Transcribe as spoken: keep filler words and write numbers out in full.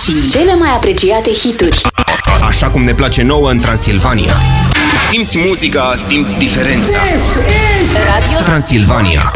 și cele mai apreciate hituri. Așa cum ne place nouă în Transilvania. Simți muzica, simți diferența. Radio Transilvania.